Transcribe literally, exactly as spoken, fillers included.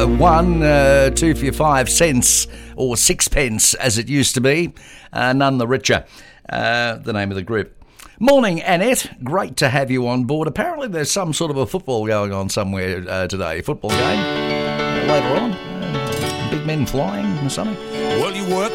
One, uh, two for your five cents, or sixpence as it used to be, uh, none the richer, uh, the name of the group. Morning, Annette. Great to have you on board. Apparently there's some sort of a football going on somewhere uh, today. Football game uh, later on. Uh, big men flying or something. Well, you work